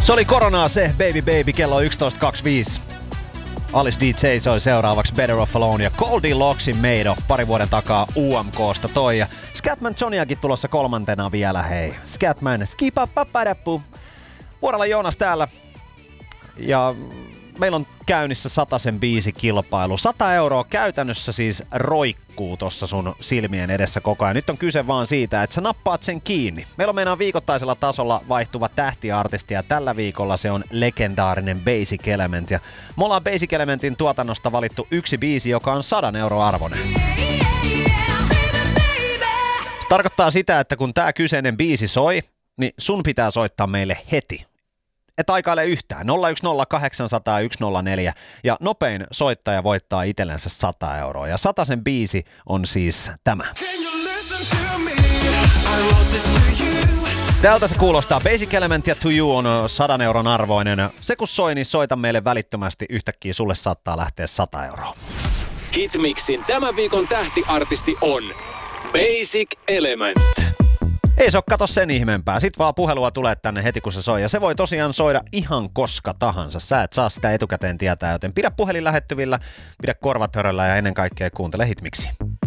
Se oli koronaa se, Baby Baby, kello 11.25. Alice DJ soi seuraavaksi Better Off Alone ja Goldilocks Made Of, pari vuoden takaa UMKsta toi. Ja Scatman Johniakin tulossa kolmantena vielä, hei. Scatman, skipapapadapu. Vuorolla Joonas täällä. Ja meillä on käynnissä 100 biisi kilpailu. 100 euroa käytännössä siis roikkuu tossa sun silmien edessä koko ajan. Nyt on kyse vaan siitä, että sä nappaat sen kiinni. Meillä on meidän viikoittaisella tasolla vaihtuva tähtiartisti ja tällä viikolla se on legendaarinen Basic Element. Ja me ollaan Basic Elementin tuotannosta valittu yksi biisi, joka on 100 euroa arvoinen. Se tarkoittaa sitä, että kun tää kyseinen biisi soi, niin sun pitää soittaa meille heti. Et aikaile yhtään. 010 800 104 ja nopein soittaja voittaa itsellensä 100 euroa. Ja 100 biisi on siis tämä. Tältä se kuulostaa. Basic Element ja To You on 100 euron arvoinen. Se kun soi, niin soita meille välittömästi. Yhtäkkiä sulle saattaa lähteä 100 euroa. Hitmixin tämän viikon tähtiartisti on Basic Element. Ei se ole kato sen ihmeempää. Sit vaan puhelua tulee tänne heti kun se soi. Ja se voi tosiaan soida ihan koska tahansa. Sä et saa sitä etukäteen tietää, joten pidä puhelin lähettyvillä, pidä korvat höröllä ja ennen kaikkea kuuntele Hitmixi.